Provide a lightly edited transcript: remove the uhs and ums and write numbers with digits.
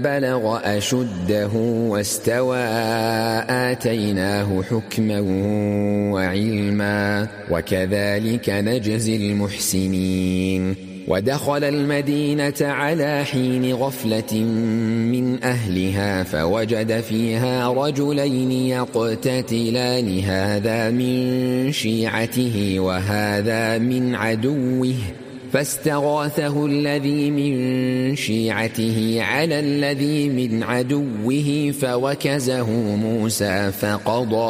بلغ أشده واستوى آتيناه حكما وعلما وكذلك نجزي المحسنين. ودخل المدينة على حين غفلة من أهلها فوجد فيها رجلين يقتتلان هذا من شيعته وهذا من عدوه فاستغاثه الذي من شيعته على الذي من عدوه فوكزه موسى فقضى